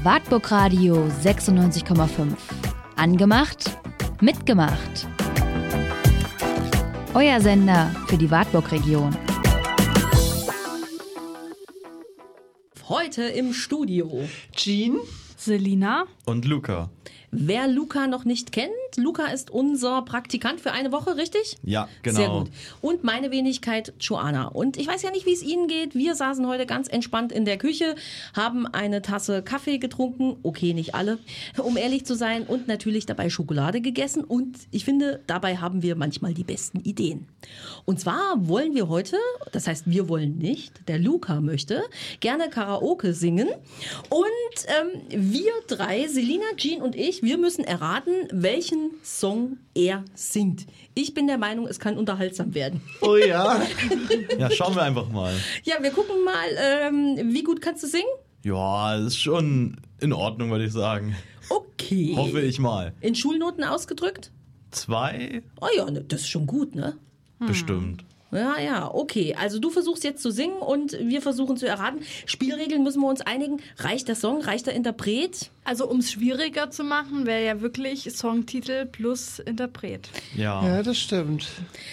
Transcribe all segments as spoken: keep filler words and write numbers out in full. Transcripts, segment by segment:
Wartburg Radio sechsundneunzig Komma fünf. Angemacht, mitgemacht. Euer Sender für die Wartburg-Region. Heute im Studio Jean, Selina und Luca. Wer Luca noch nicht kennt, Luca ist unser Praktikant für eine Woche, richtig? Ja, genau. Sehr gut. Und meine Wenigkeit, Joanna. Und ich weiß ja nicht, wie es Ihnen geht. Wir saßen heute ganz entspannt in der Küche, haben eine Tasse Kaffee getrunken. Okay, nicht alle, um ehrlich zu sein. Und natürlich dabei Schokolade gegessen. Und ich finde, dabei haben wir manchmal die besten Ideen. Und zwar wollen wir heute, das heißt, wir wollen nicht, der Luca möchte, gerne Karaoke singen. Und ähm, wir drei, Selina, Jean und ich, wir müssen erraten, welchen Song er singt. Ich bin der Meinung, es kann unterhaltsam werden. oh ja. Ja, schauen wir einfach mal. Ja, wir gucken mal, ähm, wie gut kannst du singen? Ja, das ist schon in Ordnung, würde ich sagen. Okay. Hoffe ich mal. In Schulnoten ausgedrückt? Zwei? Oh ja, ne, das ist schon gut, ne? Bestimmt. Ja, ja, okay. Also du versuchst jetzt zu singen und wir versuchen zu erraten. Spielregeln müssen wir uns einigen. Reicht der Song? Reicht der Interpret? Also um es schwieriger zu machen, wäre ja wirklich Songtitel plus Interpret. Ja. Ja, das stimmt.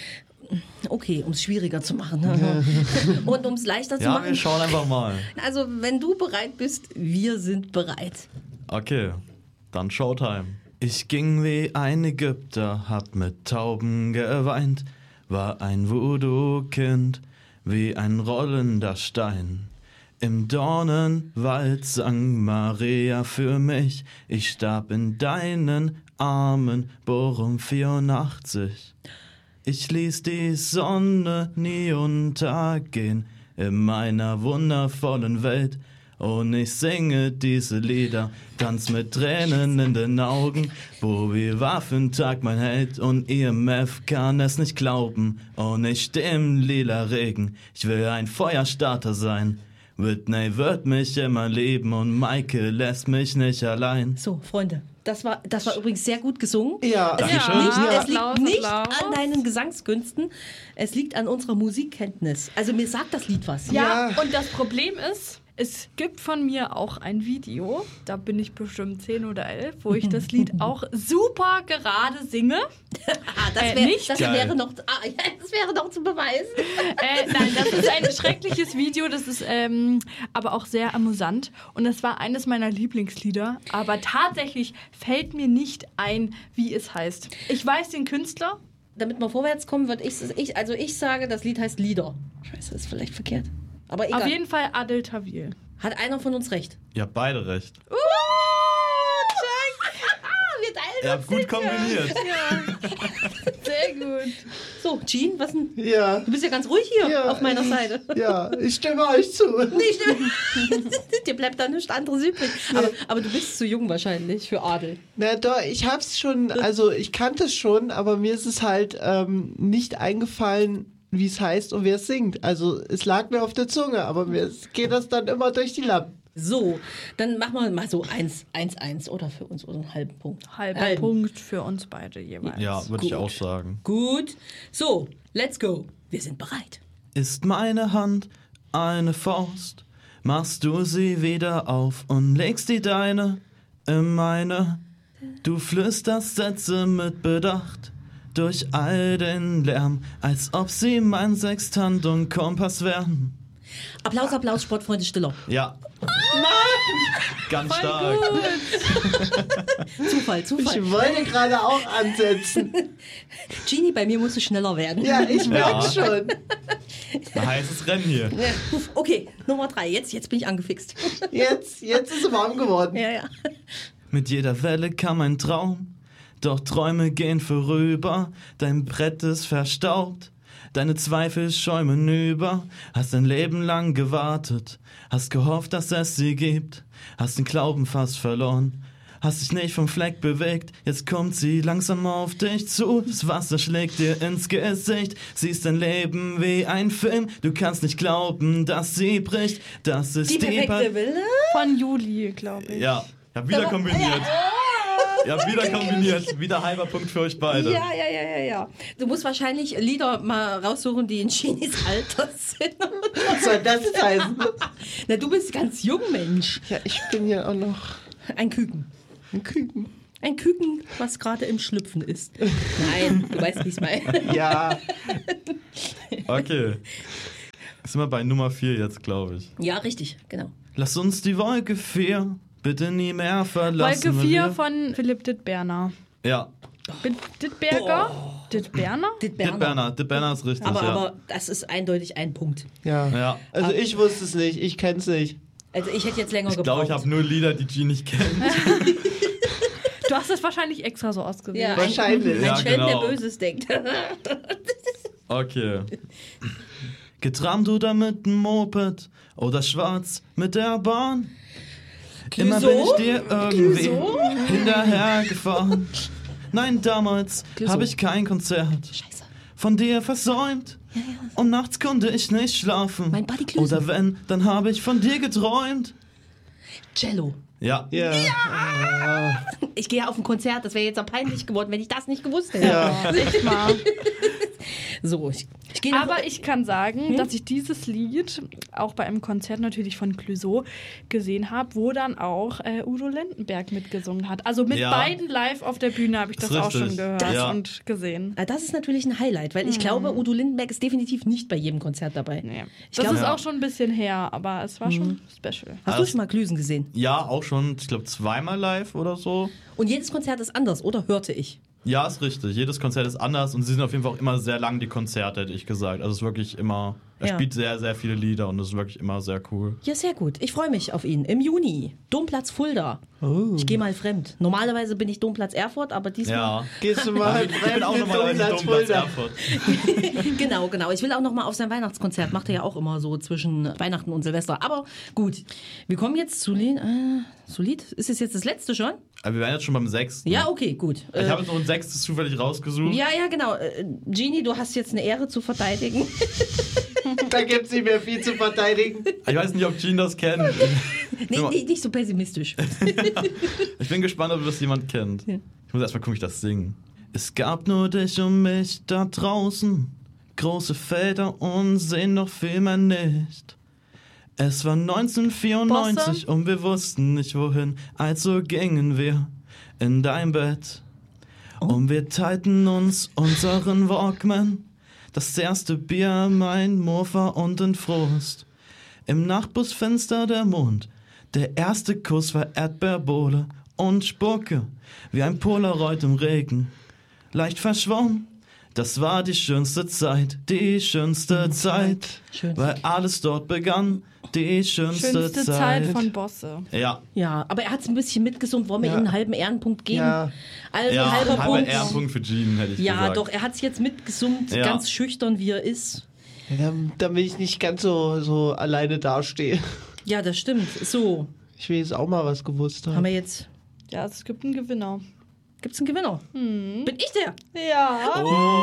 Okay, um es schwieriger zu machen. Ne? Und um es leichter zu Ja, machen. wir schauen einfach mal. Also wenn du bereit bist, wir sind bereit. Okay, dann Showtime. Ich ging wie ein Ägypter, hab mit Tauben geweint, war ein Voodoo-Kind, wie ein rollender Stein. Im Dornenwald sang Maria für mich, ich starb in deinen Armen, Bochum vierundachtzig. Ich ließ die Sonne nie untergehen in meiner wundervollen Welt. Und ich singe diese Lieder, tanz mit Tränen in den Augen. Bobby Waffentag, mein Held, und I M F kann es nicht glauben. Und ich steh im lila Regen, ich will ein Feuerstarter sein. Whitney wird mich immer lieben und Michael lässt mich nicht allein. So, Freunde, das war, das war übrigens sehr gut gesungen. Ja, Es liegt Dankeschön. nicht, Ja. es liegt Applaus, nicht Applaus. an deinen Gesangskünsten, es liegt an unserer Musikkenntnis. Also mir sagt das Lied was. Ja, Ja. und das Problem ist, es gibt von mir auch ein Video, da bin ich bestimmt zehn oder elf, wo ich das Lied auch super gerade singe. Ah, das, Äh, wär, nicht? das Geil. wäre noch, ah, ja, das wäre noch zu beweisen. Äh, nein, das ist ein schreckliches Video, das ist ähm, aber auch sehr amüsant. Und das war eines meiner Lieblingslieder. Aber tatsächlich fällt mir nicht ein, wie es heißt. Ich weiß den Künstler. Damit wir vorwärts kommen, würde ich, ich, also ich sage, das Lied heißt Lieder. Scheiße, das ist vielleicht verkehrt. Aber egal. Auf jeden Fall Adel Tawil. Hat einer von uns recht? Ihr habt beide recht. Uh, check. Wir teilen Ihr habt gut kombiniert. Sehr gut. So, Jean, was denn? Ja. Du bist ja ganz ruhig hier Ja, auf meiner Seite. Ja, ich stimme euch zu. Nee, stimmt. Dir bleibt da nichts anderes übrig. Aber, aber du bist zu jung wahrscheinlich für Adel. Na doch, ich hab's schon, also ich kannte es schon, aber mir ist es halt ähm, nicht eingefallen, wie es heißt und wer es singt. Also es lag mir auf der Zunge, aber mir geht das dann immer durch die Lappen. So, dann machen wir mal so eins, eins, eins oder für uns oder einen halben Punkt. Halber Halben. Punkt für uns beide jeweils. Ja, würde ich Gut. auch sagen. Gut. So, let's go. Wir sind bereit. Ist meine Hand eine Faust, machst du sie wieder auf und legst die deine in meine. Du flüsterst Sätze mit Bedacht durch all den Lärm, als ob sie mein Sextant und Kompass wären. Applaus, Applaus, Sportfreunde Stiller. Ja. Ganz stark. Zufall, Zufall. Ich wollte gerade auch ansetzen. Genie, bei mir musst du schneller werden. Ja, ich merke Ja. schon. Ein heißes Rennen hier. Ja. Okay, Nummer drei. Jetzt, jetzt bin ich angefixt. Jetzt, jetzt ist es warm geworden. Ja, ja. Mit jeder Welle kam ein Traum, doch Träume gehen vorüber, dein Brett ist verstaubt, deine Zweifel schäumen über, hast ein Leben lang gewartet, hast gehofft, dass es sie gibt, hast den Glauben fast verloren, hast dich nicht vom Fleck bewegt, jetzt kommt sie langsam auf dich zu, das Wasser schlägt dir ins Gesicht, siehst dein Leben wie ein Film, du kannst nicht glauben, dass sie bricht, das ist Die perfekte Pa- Wille. Von Juli, glaube ich. Ja, ich hab wieder kombiniert. Ihr habt wieder kombiniert. Wieder halber Punkt für euch beide. Ja, ja, ja, ja, ja. Du musst wahrscheinlich Lieder mal raussuchen, die in Ginis Alter sind. Was soll das heißen? Na, du bist ganz jung, Mensch. Ja, ich bin ja auch noch Ein Küken. Ein Küken. Ein Küken, was gerade im Schlüpfen ist. Nein, du weißt, wie ich es meine. Ja. Okay. Sind wir bei Nummer vier jetzt, glaube ich. Ja, richtig, genau. Lass uns die Wolke vier bitte nie mehr verlassen. Wolke vier wir- von Philipp Dittberner. Ja, Bin- Dittberger? Dittberner? Dit Dit Berner. Dit Berner ist richtig, Aber, ja. aber das ist eindeutig ein Punkt. Ja. ja. Also ich wusste es nicht, ich kenn's nicht. Also ich hätte jetzt länger Ich glaube, gebraucht. ich habe nur Lieder, die G nicht kennt. Du hast das wahrscheinlich extra so ausgewählt. ja, Wahrscheinlich. Ein, Ja, ein Schelm, genau. der Böses denkt. Okay. Getrammt oder mit dem Moped oder schwarz mit der Bahn. Immer bin ich dir irgendwie hinterhergefahren. Nein, damals habe ich kein Konzert Scheiße. von dir versäumt. Und nachts konnte ich nicht schlafen. Mein Buddy Klüsen. Oder wenn, dann habe ich von dir geträumt. Cello. Ja. Ja. Ich gehe auf ein Konzert, das wäre jetzt auch peinlich geworden, wenn ich das nicht gewusst hätte. Ja. Echt mal. So, ich, ich gehe nach- Aber ich kann sagen, dass ich dieses Lied auch bei einem Konzert natürlich von Clouseau gesehen habe, wo dann auch äh, Udo Lindenberg mitgesungen hat. Also mit Ja. beiden live auf der Bühne habe ich das Ist auch richtig. schon gehört Das- Ja. und gesehen. Ah, das ist natürlich ein Highlight, weil ich glaube, Udo Lindenberg ist definitiv nicht bei jedem Konzert dabei. Nee. Ich Das glaube, ist Ja. auch schon ein bisschen her, aber es war schon special. hast du schon mal Klüsen gesehen? Ja, auch schon, ich glaube, zweimal live oder so. Und jedes Konzert ist anders, oder? Hörte ich. Ja, ist richtig. Jedes Konzert ist anders und sie sind auf jeden Fall auch immer sehr lang, die Konzerte, hätte ich gesagt. Also es ist wirklich immer, er Ja. spielt sehr, sehr viele Lieder und es ist wirklich immer sehr cool. Ja, sehr gut. Ich freue mich auf ihn. Im Juni. Domplatz Fulda. Oh. Ich gehe mal fremd. Normalerweise bin ich Domplatz Erfurt, aber diesmal... Ja. Gehst du mal Ich bin auch normalerweise Domplatz Domplatz Fulda. Erfurt. Genau, genau. Ich will auch noch mal auf sein Weihnachtskonzert. Macht er ja auch immer so zwischen Weihnachten und Silvester. Aber gut, wir kommen jetzt zu Lied. Äh, zu Lied? Ist es jetzt das letzte schon? Aber wir wären jetzt schon beim sechsten. Ja, okay, gut. Ich Äh, habe jetzt noch ein sechstes zufällig rausgesucht. ja, ja, genau. Äh, Genie, du hast jetzt eine Ehre zu verteidigen. Da gibt's nicht mehr viel zu verteidigen. Ich weiß nicht, ob Gene das kennt. Nee, nee, nicht so pessimistisch. Ich bin gespannt, ob das jemand kennt. Ich muss erstmal gucken, wie ich das singe. Es gab nur dich und mich da draußen. Große Felder und sehen noch viel mehr nicht. Es war neunzehnhundertvierundneunzig und wir wussten nicht wohin, also gingen wir in dein Bett. Und wir teilten uns unseren Walkman. Das erste Bier, mein Mofa und den Frust. Im Nachbusfenster der Mond. Der erste Kuss war Erdbeerbohle und Spucke, wie ein Polaroid im Regen. Leicht verschwommen, das war die schönste Zeit, die schönste Zeit, Schön. weil alles dort begann, die schönste, Schönste Zeit von Bosse. Ja, Ja, aber er hat es ein bisschen mitgesungen. Wollen wir Ja. ihm einen halben Ehrenpunkt geben? Ja. Also ja halber halber Punkt. Ehrenpunkt für Gene, hätte ich Ja, gesagt. doch, er hat es jetzt mitgesungen, Ja. ganz schüchtern, wie er ist. Ja, dam- damit ich nicht ganz so, so alleine dastehe. Ja, das stimmt. So, Ich will jetzt auch mal was gewusst haben haben. wir jetzt. Ja, es gibt einen Gewinner. Gibt es einen Gewinner? Hm. Bin ich der? Ja.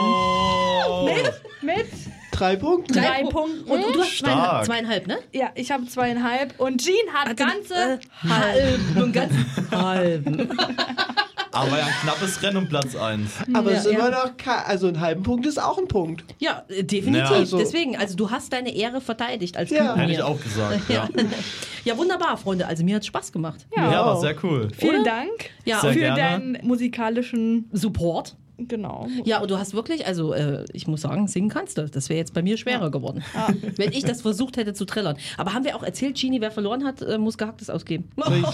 Oh. Mit Drei Punkte. drei Pu- Punkten. Und, und du hast zweieinhalb, Stark. zweieinhalb, ne? Ja, ich habe zweieinhalb und Jean hat ganze äh, halben. Ganz halben. Aber ja, ein knappes Rennen um Platz eins. Aber Ja, sind ja. wir noch, ka- also einen halben Punkt ist auch ein Punkt. Ja, äh, definitiv. Ja. Also- Deswegen, also du hast deine Ehre verteidigt als Ja. Küken Hätte ich hier. auch gesagt, ja. Ja, wunderbar, Freunde. Also mir hat Spaß gemacht. Ja. Ja, war sehr cool. Vielen Oder? Dank Ja, Sehr für gerne. deinen musikalischen, Support. genau. Ja, und du hast wirklich, also äh, ich muss sagen, singen kannst du. Das wäre jetzt bei mir schwerer geworden. Wenn ich das versucht hätte zu trillern. Aber haben wir auch erzählt, Genie, wer verloren hat, äh, muss Gehacktes ausgeben.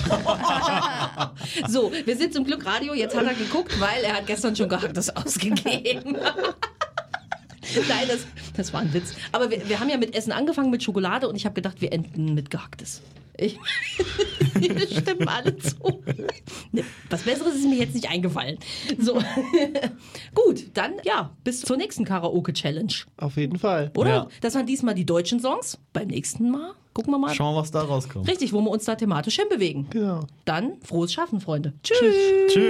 So, wir sind zum Glück Radio. Jetzt hat er geguckt, weil er hat gestern schon Gehacktes ausgegeben. Nein, das, das war ein Witz. Aber wir, wir haben ja mit Essen angefangen, mit Schokolade, und ich habe gedacht, wir enden mit Gehacktes. Ich, wir stimmen alle zu. Ne, was Besseres ist mir jetzt nicht eingefallen. So, gut, dann ja, bis zur nächsten Karaoke-Challenge. Auf jeden Fall. Oder? Ja. Das waren diesmal die deutschen Songs. Beim nächsten Mal gucken wir mal. Schauen wir, was da rauskommt. Richtig, wo wir uns da thematisch hinbewegen. Genau. Dann frohes Schaffen, Freunde. Tschüss. Tschüss.